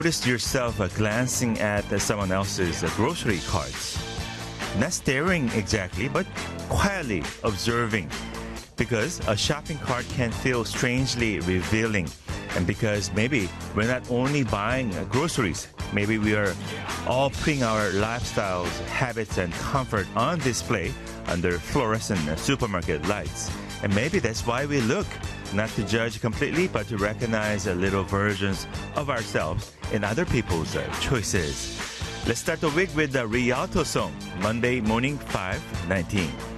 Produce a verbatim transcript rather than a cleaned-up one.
Noticed yourself uh, glancing at uh, someone else's uh, grocery carts. Not staring exactly, but quietly observing. Because a shopping cart can feel strangely revealing. And because maybe we're not only buying uh, groceries, maybe we are all putting our lifestyles, habits, and comfort on display under fluorescent uh, supermarket lights. And maybe that's why we look, not to judge completely, but to recognize uh, little versions of ourselves in other people's uh, choices. Let's start the week with the Rialto song, Monday Morning five nineteen.